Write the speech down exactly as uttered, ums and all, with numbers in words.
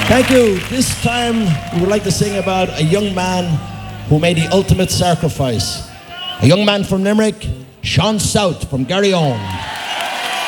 Thank you. This time we would like to sing about a young man who made the ultimate sacrifice. A young man from Limerick, Sean South from Garryowen.